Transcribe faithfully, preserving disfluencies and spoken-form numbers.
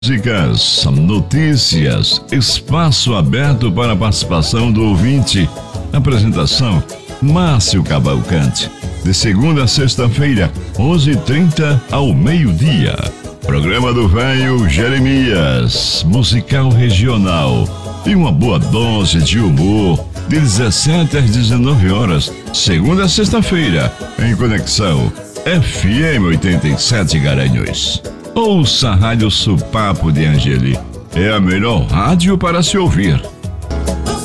Músicas, notícias, espaço aberto para a participação do ouvinte. Apresentação: Márcio Cavalcante. De segunda a sexta-feira, onze e trinta ao meio-dia. Programa do Velho Jeremias, musical regional. E uma boa dose de humor, de dezessete às dezenove horas, segunda a sexta-feira, em Conexão F M oitenta e sete Garanhuns. Ouça a Rádio Supapo de Angeli. É a melhor rádio para se ouvir.